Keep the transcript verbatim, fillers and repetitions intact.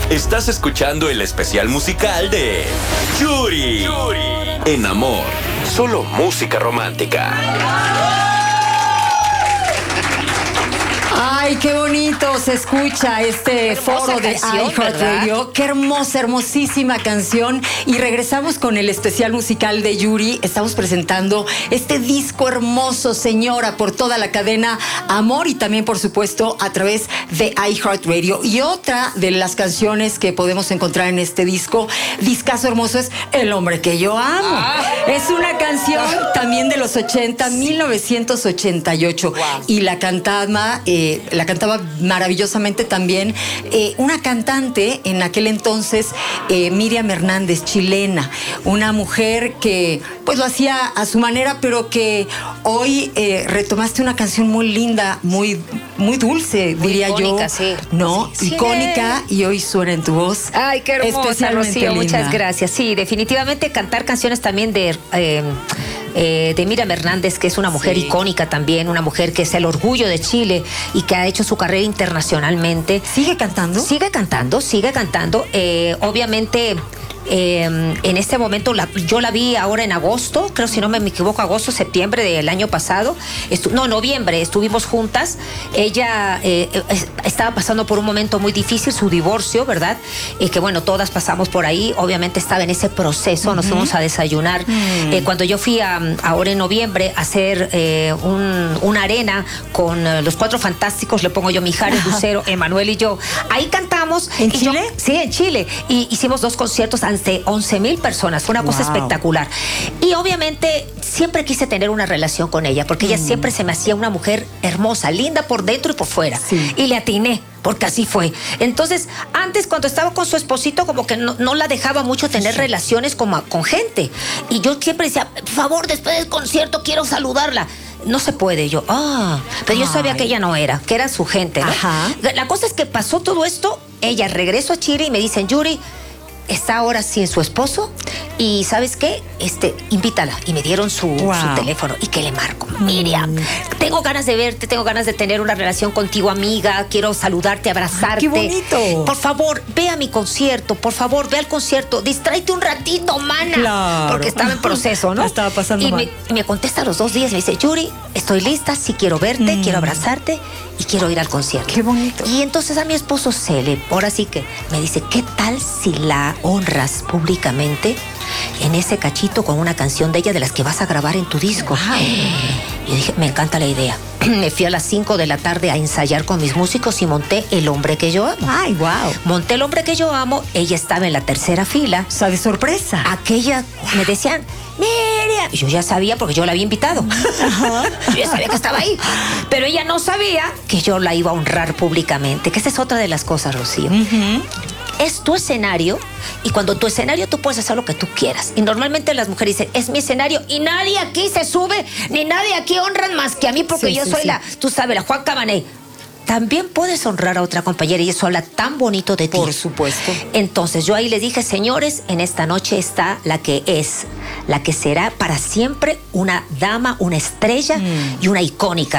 Estás escuchando el especial musical de Yuri. Yuri. En Amor, solo música romántica. Ay, qué bonito se escucha este foro de iHeartRadio. Qué hermosa, hermosísima canción. Y regresamos con el especial musical de Yuri. Estamos presentando este disco hermoso, señora, por toda la cadena Amor y también, por supuesto, a través de iHeartRadio. Y otra de las canciones que podemos encontrar en este disco, discazo hermoso, es El hombre que yo amo. Ah. Es una canción también de los ochenta, mil novecientos ochenta y ocho. Wow. Y la cantaba... Eh, la cantaba maravillosamente también eh, una cantante en aquel entonces, eh, Miriam Hernández, chilena, una mujer que pues lo hacía a su manera, pero que hoy eh, retomaste una canción muy linda, muy, muy dulce, muy diría icónica, yo, sí. ¿No? Sí, icónica, sí. Y hoy suena en tu voz. Ay, qué hermosa, Rocío, muchas gracias. Sí, definitivamente cantar canciones también de... Eh, Eh, de Miriam Hernández, que es una mujer sí. icónica también, una mujer que es el orgullo de Chile y que ha hecho su carrera internacionalmente. ¿Sigue cantando? Sigue cantando, sigue cantando. Eh, obviamente... Eh, en este momento la, yo la vi ahora en agosto, creo si no me equivoco, agosto, septiembre del año pasado, Estu no, noviembre, estuvimos juntas. Ella eh, estaba pasando por un momento muy difícil, su divorcio, ¿verdad? Y que bueno, todas pasamos por ahí, obviamente estaba en ese proceso, uh-huh. Nos fuimos a desayunar. Uh-huh. eh, cuando yo fui a, ahora en noviembre a hacer eh, un, una arena con uh, los Cuatro Fantásticos, le pongo yo Mijares, Lucero, Emanuel y yo, ahí cantamos. ¿En Chile? Yo, sí, en Chile. Y hicimos dos conciertos de once mil personas, fue una wow. cosa espectacular. Y obviamente siempre quise tener una relación con ella, porque mm. ella siempre se me hacía una mujer hermosa, linda por dentro y por fuera. Sí. Y le atiné, porque así fue. Entonces, antes cuando estaba con su esposito, como que no, no la dejaba mucho tener sí. relaciones como, con gente. Y yo siempre decía, por favor, después del concierto quiero saludarla. No se puede, yo, ah, pero yo sabía Ay. que ella no era, que era su gente, ¿no? Ajá. La cosa es que pasó todo esto, ella regresó a Chile y me dicen, Yuri, está ahora sin su esposo y ¿sabes qué? Este, invítala. Y me dieron su, wow. su teléfono. ¿Y qué le marco? Miriam, mm. tengo ganas de verte, tengo ganas de tener una relación contigo, amiga. Quiero saludarte, abrazarte. ¡Qué bonito! Por favor, ve a mi concierto. Por favor, ve al concierto. Distráete un ratito, mana. Claro. Porque estaba en proceso, ¿no? Estaba pasando y mal. Me, me contesta a los dos días. Me dice, Yuri, estoy lista. Sí quiero verte, mm. quiero abrazarte y quiero ir al concierto. ¡Qué bonito! Y entonces a mi esposo se le... Ahora sí que me dice, ¿qué tal si la honras públicamente en ese cachito con una canción de ella de las que vas a grabar en tu disco? Wow. Yo dije, me encanta la idea. Me fui a las cinco de la tarde a ensayar con mis músicos y monté El hombre que yo amo. Ay, wow. Monté El hombre que yo amo, ella estaba en la tercera fila. O sea, de sorpresa. Aquella, wow. me decían, Miriam. Y yo ya sabía porque yo la había invitado. Uh-huh. Yo ya sabía que estaba ahí. Pero ella no sabía que yo la iba a honrar públicamente, que esa es otra de las cosas, Rocío. Uh-huh. Es tu escenario y cuando tu escenario tú puedes hacer lo que tú quieras. Y normalmente las mujeres dicen, es mi escenario y nadie aquí se sube, ni nadie aquí honran más que a mí porque sí, yo sí, soy sí. la, tú sabes, la Juan Cabané. También puedes honrar a otra compañera y eso habla tan bonito de ti. Por supuesto. Entonces yo ahí les dije, señores, en esta noche está la que es, la que será para siempre una dama, una estrella mm. y una icónica.